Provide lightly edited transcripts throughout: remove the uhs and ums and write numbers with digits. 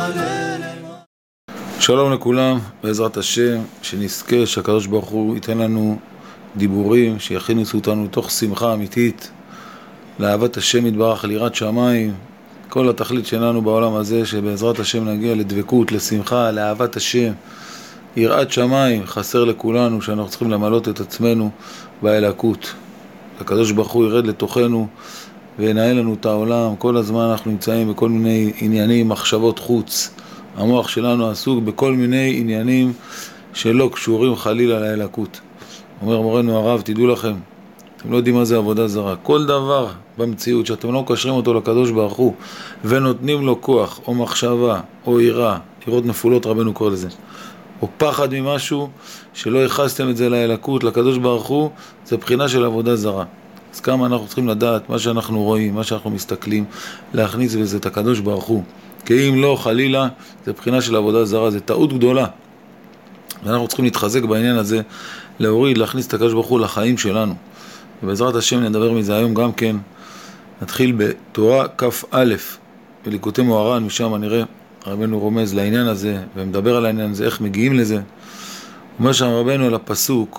שלום לכולם, בעזרת השם, שנזכה שהקדוש ברוך הוא ייתן לנו דיבורים שיכניסו אותנו תוך שמחה אמיתית לאהבת השם יתברך, ליראת שמיים. כל התכלית שלנו בעולם הזה שבעזרת השם נגיע לדבקות, לשמחה, לאהבת השם, יראת שמיים. חסר לכולנו שאנחנו צריכים למלות את עצמנו באלוקות. הקדוש ברוך הוא ירד לתוכנו וינהל לנו את העולם. כל הזמן אנחנו נמצאים בכל מיני עניינים, מחשבות חוץ. המוח שלנו עסוק בכל מיני עניינים שלא קשורים חלילה לאלוקות. אומר מורנו הרב, תדעו לכם, אתם לא יודעים מה זה עבודה זרה. כל דבר במציאות שאתם לא קשרים אותו לקדוש ברוך הוא ונותנים לו כוח או מחשבה או יראה, יראות נפולות רבנו קורא לזה, או פחד ממשהו שלא ייחסתם את זה לאלוקות, לקדוש ברוך הוא, זה בחינה של עבודה זרה. אז כמה אנחנו צריכים לדעת מה שאנחנו רואים, מה שאנחנו מסתכלים, להכניס בזה את הקדוש ברוך הוא. כי אם לא, חלילה, זה בחינה של עבודה זרה, זה טעות גדולה. ואנחנו צריכים להתחזק בעניין הזה, להוריד, להכניס את הקדוש ברוך הוא לחיים שלנו. ובעזרת השם נדבר מזה היום גם כן. נתחיל בתורה כ"א, בליקוטי מוהר"ן, משם נראה רבנו רומז לעניין הזה, ומדבר על העניין הזה, איך מגיעים לזה. אומר שם רבנו על הפסוק,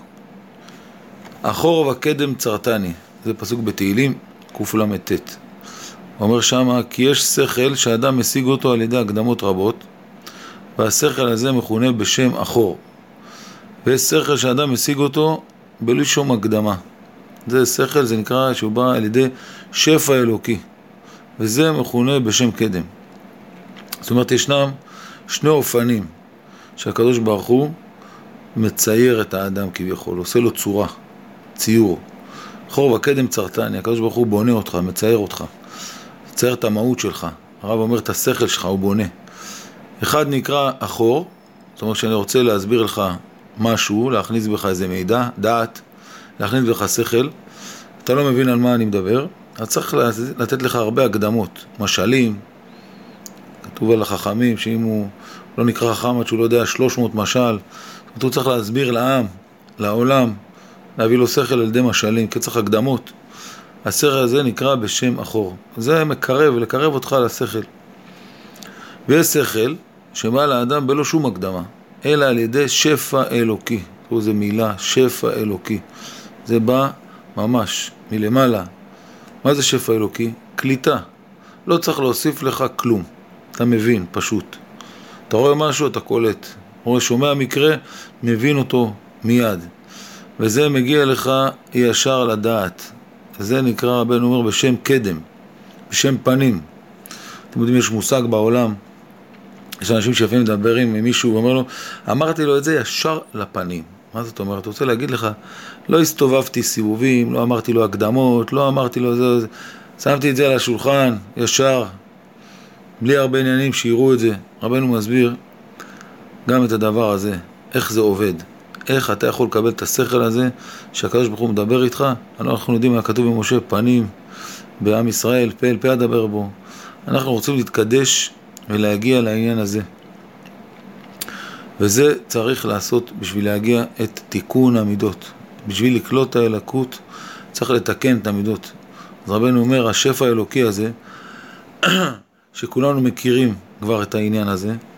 אחור וקדם צרתני, זה פסוק בתהילים, קל"ט. הוא אומר שמה, כי יש שכל שאדם משיג אותו על ידי הקדמות רבות, והשכל הזה מכונה בשם אחור. ויש שכל שאדם משיג אותו בלי שום הקדמה. זה שכל, זה נקרא שהוא בא על ידי שפע אלוקי, וזה מכונה בשם קדם. זאת אומרת, ישנם שני אופנים שהקדוש ברוך הוא מצייר את האדם כביכול, עושה לו צורה, ציור. אחור וקדם צרתני, הקדוש ברוך הוא בונה אותך, מצייר אותך, מצייר את המהות שלך. הרב אומר את השכל שלך, הוא בונה. אחד נקרא אחור, זאת אומרת שאני רוצה להסביר לך משהו, להכניס בך איזה מידע, דעת, להכניס בך שכל, אתה לא מבין על מה אני מדבר, אז צריך לתת לך הרבה הקדמות, משלים. כתוב על החכמים שאם הוא לא נקרא חכם עד שהוא לא יודע 300 משל, הוא צריך להסביר לעם, לעולם, להביא לו שכל על ידי משלים, כי צריך הקדמות. השכל הזה נקרא בשם אחור. זה מקרב ולקרב אותך לשכל. ויש שכל שבא לאדם בלא שום הקדמה, אלא על ידי שפע אלוקי. זו מילה, שפע אלוקי. זה בא ממש מלמעלה. מה זה שפע אלוקי? קליטה. לא צריך להוסיף לך כלום. אתה מבין, פשוט. אתה רואה משהו, אתה קולט. רואה, שומע מקרה, מבין אותו מיד. וזה מגיע לך ישר לדעת. זה נקרא, רבנו אומר, בשם קדם, בשם פנים. אתם יודעים, יש מושג בעולם, יש אנשים שיפים מדברים עם מישהו ואומר לו, אמרתי לו את זה ישר לפנים. מה זאת אומרת? אני רוצה להגיד לך, לא הסתובבתי סיבובים, לא אמרתי לו הקדמות, לא אמרתי לו זה, שמתי את זה על השולחן, ישר, בלי הרבה עניינים שיראו את זה. רבנו מסביר גם את הדבר הזה, איך זה עובד. איך אתה יכול לקבל את השכל הזה שהקדוש ברוך הוא מדבר איתך? אנחנו יודעים מה כתוב במשה, פנים בעם ישראל, פה אל פה אדבר בו. אנחנו רוצים להתקדש ולהגיע לעניין הזה, וזה צריך לעשות בשביל להגיע את תיקון המידות. בשביל לקלוט האלוקות צריך לתקן את המידות. אז רבנו אומר, השפע האלוקי הזה שכולנו מכירים כבר את העניין הזה,